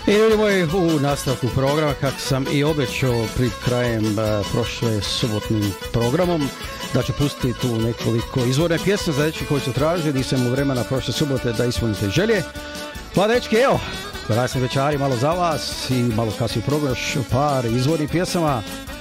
I ljudi moji, u nastavku programa, kako sam i obećao pred krajem prošle subotnim programom, da ću pustiti tu nekoliko izvorne pjesme za dečke koji su tražili, nisam u vremena prošle subote da ispunite želje. Pa dečki, evo, krasni večari malo za vas i malo kasnije program još par izvornih pjesama.